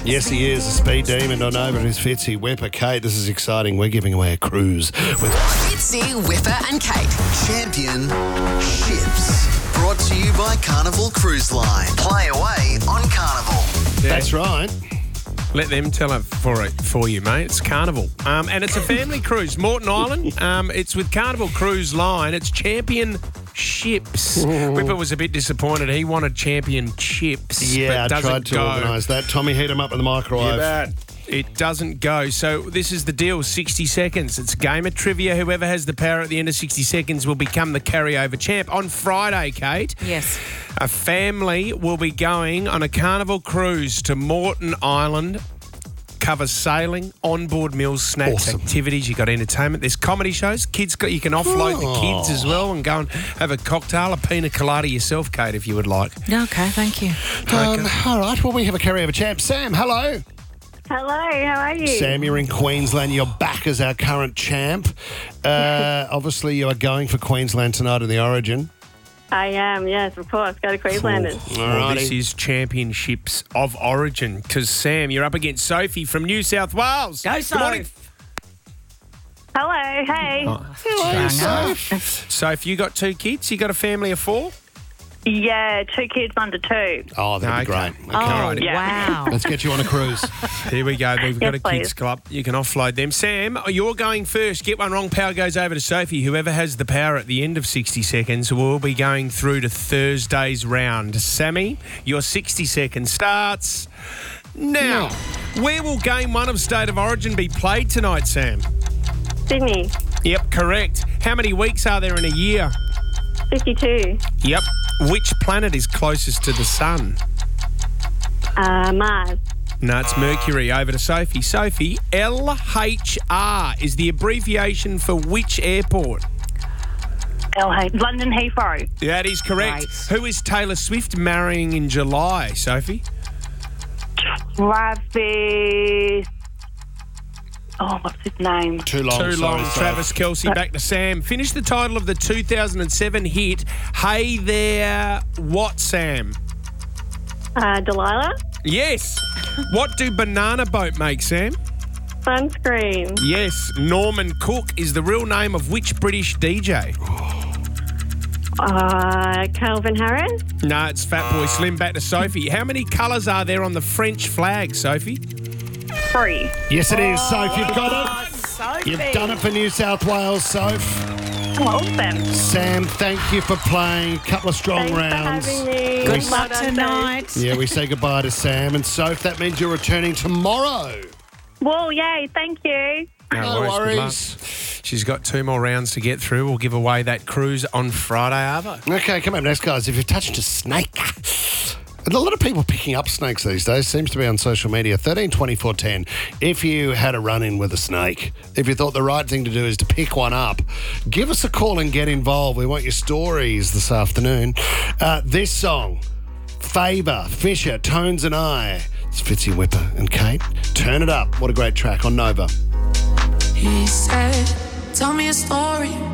Yes, he is a speed demon on over his Fitzy, Whipper, Kate. This is exciting. We're giving away a cruise with Fitzy, Whipper and Kate. Champion Ships. Brought to you by Carnival Cruise Line. Play away on Carnival. That's right. Let them tell it for you, mate. It's Carnival. And it's a family cruise. Morton Island. It's with Carnival Cruise Line. It's Champion Ships. Whipper was a bit disappointed. He wanted championships. Yeah, but I doesn't tried to go. organise that. Tommy, heat him up in the microwave. It doesn't go. So this is the deal, 60 seconds. It's game of trivia. Whoever has the power at the end of 60 seconds will become the carryover champ. On Friday, Kate, Yes. a family will be going on a Carnival cruise to Morton Island. Covers sailing, onboard meals, snacks, Awesome. activities. You got entertainment. There's comedy shows. You can offload the kids as well and go and have a cocktail, a pina colada yourself, Kate, if you would like. Okay, thank you. All right, well, we have a carryover champ. Sam, hello. Hello, how are you? Sam, you're in Queensland. You're back as our current champ. Obviously, you are going for Queensland tonight in the Origin. I am, yes, of course. Go to Queenslanders. Well, this is Championships of Origin because, Sam, you're up against Sophie from New South Wales. Go, Good morning. Hello, hey. Soph, you got 2 kids? You got a family of 4? Yeah, 2 kids under 2. Oh, that'd be Okay. great. Oh, right. wow. Let's get you on a cruise. Here we go. We've got a Yes, kids please. club. You can offload them. Sam, you're going first. Get one wrong, power goes over to Sophie. Whoever has the power at the end of 60 seconds will be going through to Thursday's round. Sammy, your 60 seconds starts now. Where will Game 1 of State of Origin be played tonight, Sam? Sydney, Yep, correct. How many weeks are there in a year? 52. Yep. Which planet is closest to the sun? Mars, No, it's Mercury. Over to Sophie. Sophie, LHR is the abbreviation for which airport? London Heathrow. That is correct. Right. Who is Taylor Swift marrying in July, Sophie? Travis. Oh, what's his name? Too long. Too long. sorry, Travis Kelce. Back to Sam. Finish the title of the 2007 hit, Hey There, What, Sam? Delilah. Yes. What do Banana Boat make, Sam? Sunscreen. Yes. Norman Cook is the real name of which British DJ? Calvin Harris. No, it's Fatboy Slim. Back to Sophie. How many colours are there on the French flag, Sophie? 3. Yes, it is. Soph, you've got it. Sophie. You've done it for New South Wales, Soph. Awesome. Sam, thank you for playing. A couple of strong Thanks rounds. for having me. Good We- luck tonight. Yeah, we say goodbye to Sam. And Soph, that means you're returning tomorrow. Well, yay, thank you. No Good worries. luck. She's got 2 more rounds to get through. We'll give away that cruise on Friday, Arvo. Okay, come up next, guys. If you've touched a snake... A lot of people picking up snakes these days. Seems to be on social media. 13 24 10. If you had a run-in with a snake, if you thought the right thing to do is to pick one up, give us a call and get involved. We want your stories this afternoon. This song, Favour, Fisher, Tones and I. It's Fitzy, Whipper and Kate. Turn it up. What a great track on Nova. He said, tell me a story